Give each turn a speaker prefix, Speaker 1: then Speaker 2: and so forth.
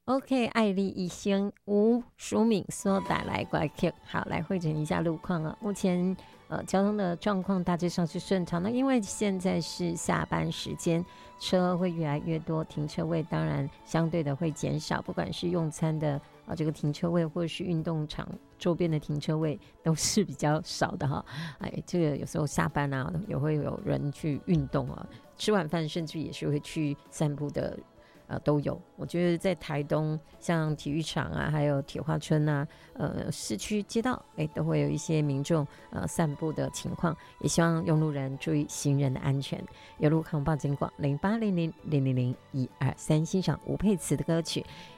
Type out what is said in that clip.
Speaker 1: OK，爱丽一星吴淑敏说打来怪 Q， 好，来汇整一下路况啊。目前交通的状况大致上是顺畅的，因为现在是下班时间，车会越来越多，停车位当然相对的会减少，不管是用餐的这个停车位，或者是运动场周边的停车位都是比较少的哈。哎，这个有时候下班啊，也会有人去运动啊，吃晚饭甚至也是会去散步的。都有。我觉得在台东，像体育场啊，还有铁花村啊，市区街道，都会有一些民众散步的情况。也希望用路人注意行人的安全。有路况报警广0800000123，欣赏吴佩慈的歌曲，